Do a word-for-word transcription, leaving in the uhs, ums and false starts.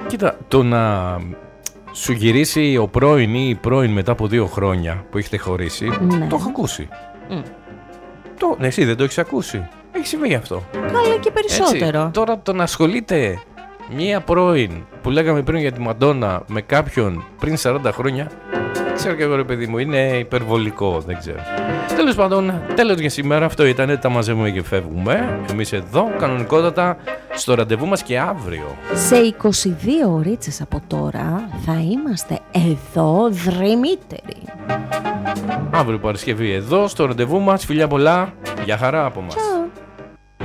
Κοίτα, το να σου γυρίσει ο πρώην ή η πρώην μετά από δύο χρόνια που έχετε χωρίσει, ναι. το έχω ακούσει. Mm. Το, ναι, εσύ δεν το έχεις ακούσει. Έχει συμβεί αυτό. Καλά και περισσότερο. Έτσι, τώρα το να ασχολείται μία πρώην που λέγαμε πριν για τη Μαντόνα με κάποιον πριν σαράντα χρόνια, ξέρω και εγώ ρε παιδί μου, είναι υπερβολικό, δεν ξέρω. Τέλος πάντων, τέλος για σήμερα, αυτό ήταν, τα μαζεύουμε και φεύγουμε. Εμείς εδώ, κανονικότατα, στο ραντεβού μας και αύριο. Σε είκοσι δύο ωρίτσες από τώρα θα είμαστε εδώ δρυμύτεροι. Αύριο Παρασκευή εδώ, στο ραντεβού μας, φιλιά πολλά, για χαρά από μας.